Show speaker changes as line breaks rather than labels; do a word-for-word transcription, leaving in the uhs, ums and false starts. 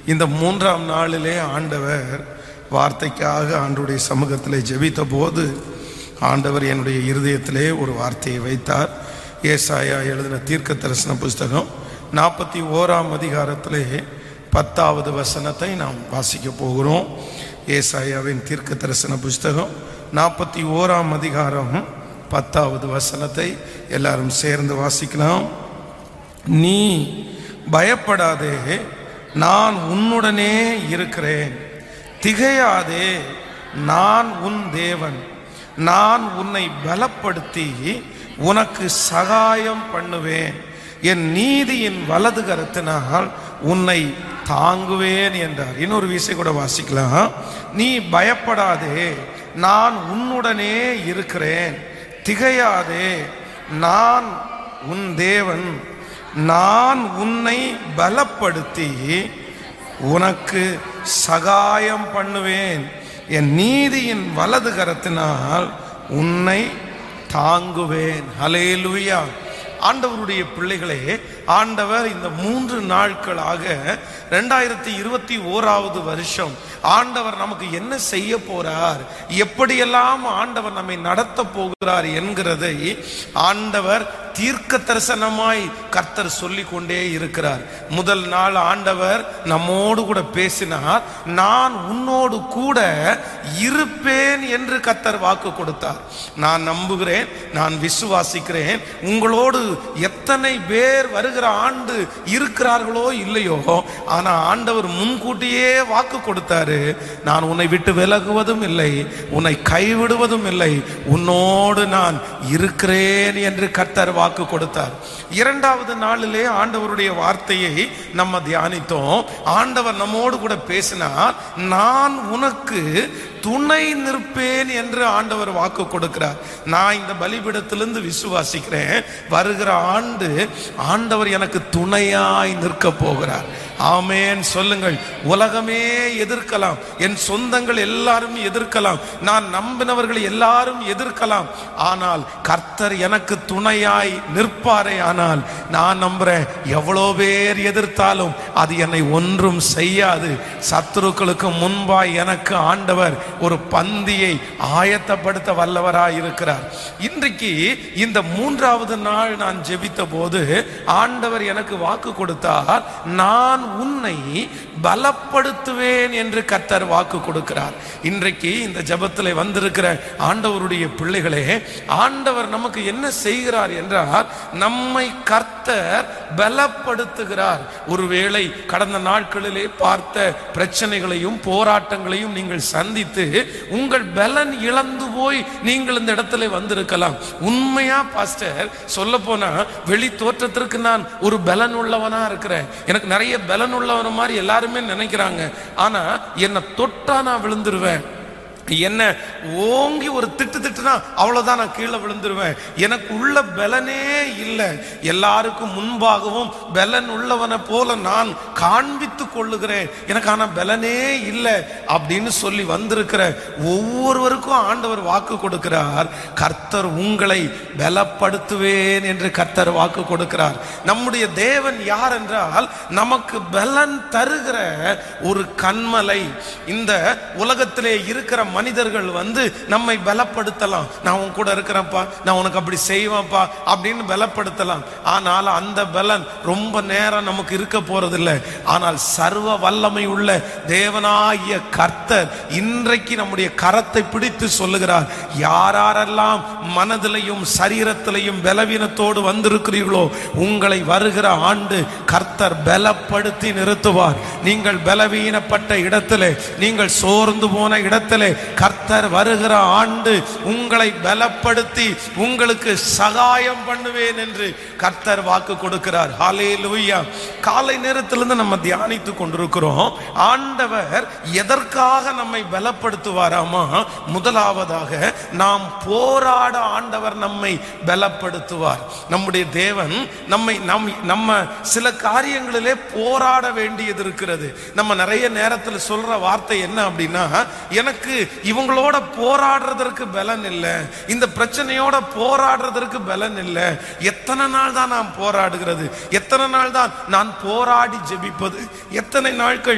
இந்த மூன்றாம் நாளிலே ஆண்டவர் வார்த்தைக்காக ஆண்டவருடைய சமூகத்திலே ஜெபித்த போது ஆண்டவர் என்னுடைய இருதயத்திலே ஒரு வார்த்தையை வைத்தார். ஏசாயா எழுதின தீர்க்க தரிசன புஸ்தகம் நாற்பத்தி ஓராம் அதிகாரத்திலே பத்தாவது வசனத்தை நாம் வாசிக்க போகிறோம். ஏசாயாவின் தீர்க்க தரிசன புஸ்தகம் நாற்பத்தி ஓராம் அதிகாரம் பத்தாவது வசனத்தை எல்லாரும் சேர்ந்து வாசிக்கலாம். நீ பயப்படாதே, நான் உன்னுடனே இருக்கிறேன். திகையாதே, நான் உன் தேவன். நான் உன்னை பலப்படுத்தி உனக்கு சகாயம் பண்ணுவேன். என் நீதியின் வலது கரத்தினால் உன்னை தாங்குவேன் என்றார். இன்னொரு விஷயம் கூட வாசிக்கலாம். நீ பயப்படாதே, நான் உன்னுடனே இருக்கிறேன். திகையாதே, நான் உன் தேவன். நான் உன்னை பலப்படுத்தி உனக்கு சகாயம் பண்ணுவேன். என் நீதியின் வலது கரத்தினால் உன்னை தாங்குவேன். ஹல்லேலூயா. ஆண்டவருடைய பிள்ளைகளே, ஆண்டவர் இந்த மூன்று நாட்களாக ரெண்டாயிரத்தி இருபத்தி ஓராவது வருஷம் ஆண்டவர் நமக்கு என்ன செய்ய போறார், எப்படியெல்லாம் ஆண்டவர் நம்மை நடத்த போகிறார் என்கிறதை ஆண்டவர் தீர்க்க தரிசனமாய் கர்த்தர் சொல்லி கொண்டே இருக்கிறார். முதல் நாள் ஆண்டவர் நம்மோடு கூட பேசினார். நான் உன்னோடு கூட இருப்பேன் என்று கர்த்தர் வாக்கு கொடுத்தார். நான் நம்புகிறேன், நான் விசுவாசிக்கிறேன். உங்களோடு எத்தனை பேர் வருகிற ஆண்டு இருக்கிறார்களோ இல்லையோ, ஆனா ஆண்டவர் முன்கூட்டியே வாக்கு கொடுத்தாரு. நான் உன்னை விட்டு விலகுவதும் இல்லை, உன்னை கைவிடுவதும் இல்லை, உன்னோடு நான் இருக்கிறேன் என்று கர்த்தர் வாக்கு கொடுத்தார். இரண்டாவது நாளிலே ஆண்டவருடைய வார்த்தையை நம்ம தியானித்தோம். ஆண்டவர் நம்மோடு கூட பேசினார். நான் உனக்கு துணை நிற்பேன் என்று ஆண்டவர் வாக்கு கொடுக்கிறார். நான் இந்த பலிபீடத்திலிருந்து விசுவாசிக்கிறேன், வருகிற ஆண்டு ஆண்டவர் எனக்கு துணையாய் நிற்க போகிறார். ஆமென் சொல்லுங்கள். உலகமே எதிர்க்கலாம், என் சொந்தங்கள் எல்லாரும் எதிர்க்கலாம், நான் நம்பினவர்கள் எல்லாரும் எதிர்க்கலாம், ஆனால் கர்த்தர் எனக்கு துணையாய் நிற்பாரே. ஆனால் நான் நம்புறேன், எவ்வளோ பேர் எதிர்த்தாலும் அது என்னை ஒன்றும் செய்யாது. சத்துருக்களுக்கு முன்பாய் எனக்கு ஆண்டவர் ஒரு பந்தியை ஆயத்தப்படுத்த வல்லவராய் இருக்கிறார். இன்றைக்கு இந்த மூன்றாவது நாள் நான் ஜெபித்த போது ஆண்டவர் எனக்கு வாக்கு கொடுத்தார். நான் உன்னை பலப்படுத்துவேன் என்று கர்த்தர் வாக்கு கொடுக்கிறார். இன்றைக்கு இந்த ஜெபத்திலே வந்திருக்கிற ஆண்டவருடைய பிள்ளைகளே, ஆண்டவர் நமக்கு என்ன செய்கிறார் என்றால், நம்மை கர்த்தர் பலப்படுத்துகிறார். ஒருவேளை கடந்த நாட்களிலே பார்த்த பிரச்சனைகளையும் போராட்டங்களையும் நீங்கள் சந்தித்து உங்கள் பலன் இழந்து போய் நீங்கள் இந்த இடத்துல வந்திருக்கலாம். உண்மையா பாஸ்டர் சொல்ல போனா, வெளி தோற்றத்திற்கு நான் ஒரு பலன் உள்ளவனா இருக்கிறேன், எனக்கு நிறைய பலன் உள்ளவன மாதிரி எல்லாருமே நினைக்கிறாங்க. ஆனா என்ன தொட்டா நான் விழுந்துருவேன், என்ன ஓங்கி ஒரு திட்டு திட்டுனா அவ்வளவுதான் நான் கீழே விழுந்துருவேன், எனக்கு உள்ள பலனே இல்லை, எல்லாருக்கும் முன்பாகவும் பலன் உள்ளவனை போல நான் காண்பித்து கொள்ளுகிறேன், எனக்கு ஆனா பலனே இல்லை அப்படின்னு சொல்லி வந்திருக்கிற ஒவ்வொருவருக்கும் ஆண்டவர் வாக்கு கொடுக்கிறார். கர்த்தர் உங்களை பலப்படுத்துவேன் என்று கர்த்தர் வாக்கு கொடுக்கிறார். நம்முடைய தேவன் யார் என்றால், நமக்கு பலன் தருகிற ஒரு கண்மலை. இந்த உலகத்திலே இருக்கிற மனிதர்கள் வந்து நம்மை பலப்படுத்தலாம். நான் உன் கூட இருக்கிறேன்ப்பா, நான் உனக்கு அப்படி செய்வேன்ப்பா அப்படின்னு பலப்படுத்தலாம். ஆனால் அந்த பலன் ரொம்ப நேரம் நமக்கு இருக்க போறதில்லை. ஆனால் சர்வ வல்லமை உள்ள தேவனாகிய கர்த்தர் இன்றைக்கு நம்முடைய கரத்தை பிடித்து சொல்லுகிறார், யாரெல்லாம் மனதிலையும் சரீரத்திலையும் பலவீனத்தோடு வந்திருக்கிறீர்களோ, உங்களை வருகிற ஆண்டு கர்த்தர் பலப்படுத்தி நிறுத்துவார். நீங்கள் பலவீனப்பட்ட இடத்திலே, நீங்கள் சோர்ந்து போன இடத்திலே கர்த்தர் வருகிற ஆண்டு உங்களை பலப்படுத்தி உங்களுக்கு சகாயம் பண்ணுவேன் என்று கர்த்தர் வாக்கு கொடுக்கிறார். ஹல்லேலூயா. காலை நேரத்திலிருந்து நம்ம தியானித்து கொண்டிருக்கிறோம். ஆண்டவர் எதற்காக நம்மை பலப்படுத்துவாராமா? முதலாவதாக நாம் போராட ஆண்டவர் நம்மை பலப்படுத்துவார். நம்முடைய தேவன் நம்மை நம் நம்ம சில காரியங்களிலே போராட வேண்டியது இருக்கிறது. நம்ம நிறைய நேரத்தில் சொல்ற வார்த்தை என்ன அப்படின்னா, எனக்கு இவங்களோட போராடுறதற்கு பலன் இல்லை, இந்த பிரச்சனையோட போராடுறதற்கு பலன் இல்லை. எத்தனை நாள் தான் நான் போராடுகிறது, எத்தனை நாள் தான் நான் போராடி ஜெபிப்பது, எத்தனை நாட்கள்